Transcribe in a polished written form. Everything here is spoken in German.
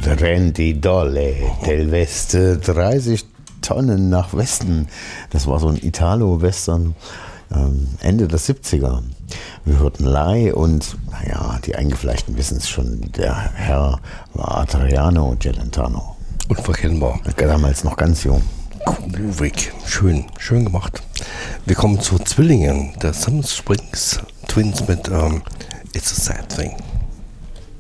Randy Dolle, del Weste, 30 Tonnen nach Westen. Das war so ein Italo-Western Ende der 70er. Wir hörten Lai und, naja, die Eingefleischten wissen es schon, der Herr war Adriano Celentano. Unverkennbar. Damals noch ganz jung. Groovig. Schön gemacht. Wir kommen zu Zwillingen, der Summer Springs Twins mit It's a Sad Thing.